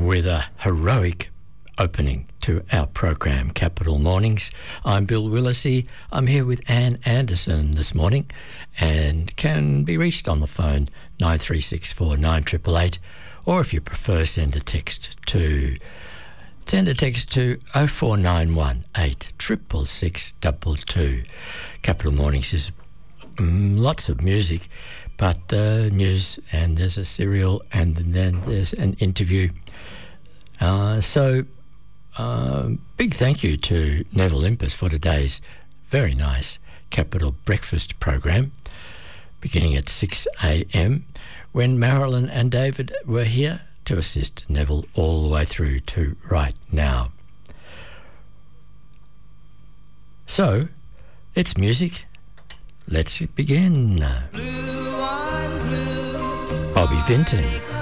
with a heroic opening to our program, Capital Mornings. I'm Bill Willisey. I'm here with Anne Anderson this morning and can be reached on the phone 9364 9888, or if you prefer, send a text to 0491 8 666 Capital Mornings is lots of music, but news, and there's a serial, and then there's an interview. Big thank you to Neville Impus for today's very nice Capital Breakfast program, beginning at 6 a.m, when Marilyn and David were here to assist Neville all the way through to right now. So, it's music. Let's begin. Blue on blue. Bobby Vinton.